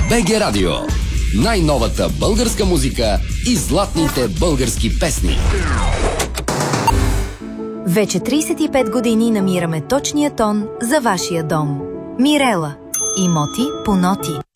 БГ Радио. Най-новата българска музика и златните български песни. Вече 35 години намираме точния тон за вашия дом. Мирела. Имоти по ноти.